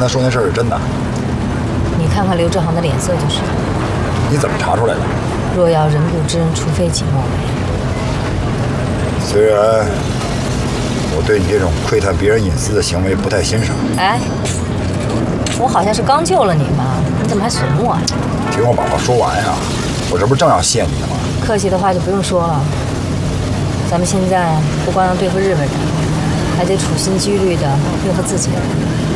才说那事儿是真的？ 你看看刘志航的脸色就是。 你怎么查出来的？ 若要人不知，除非己莫为。 虽然我对你这种窥探别人隐私的行为不太欣赏。 哎，我好像是刚救了你嘛，你怎么还损我啊？ 听我把话说完呀！我这不是正要谢你的吗？ 客气的话就不用说了。咱们现在不光要对付日本人，还得处心积虑的对付自己人。